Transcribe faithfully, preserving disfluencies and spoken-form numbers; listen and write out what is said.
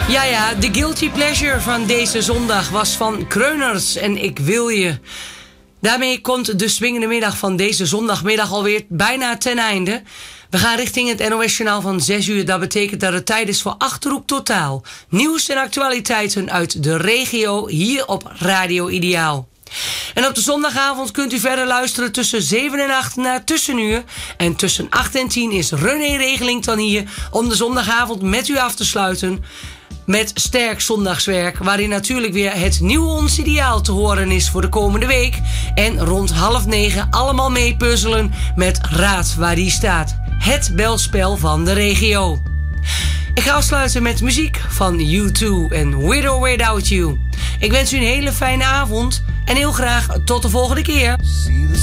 Ja, ja, de guilty pleasure van deze zondag was van Kreuners en Ik Wil Je. Daarmee komt de swingende middag van deze zondagmiddag alweer bijna ten einde. We gaan richting het N O S-journaal van zes uur. Dat betekent dat het tijd is voor Achterhoek Totaal. Nieuws en actualiteiten uit de regio hier op Radio Ideaal. En op de zondagavond kunt u verder luisteren tussen zeven en acht naar Tussenuur. En tussen acht en tien is René Regeling dan hier om de zondagavond met u af te sluiten met Sterk Zondagswerk, waarin natuurlijk weer het nieuwe Ons Ideaal te horen is voor de komende week. En rond half negen allemaal meepuzzelen met Raad waar die staat. Het belspel van de regio. Ik ga afsluiten met muziek van U twee en With or Without You. Ik wens u een hele fijne avond en heel graag tot de volgende keer.